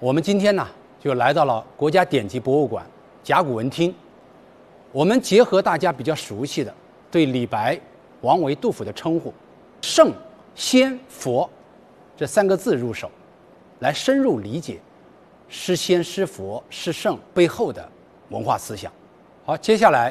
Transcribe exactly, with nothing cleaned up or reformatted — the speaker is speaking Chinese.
我们今天呢，就来到了国家典籍博物馆甲骨文厅。我们结合大家比较熟悉的对李白、王维、杜甫的称呼“圣、仙、佛”这三个字入手，来深入理解诗仙、诗佛、诗圣背后的文化思想。好，接下来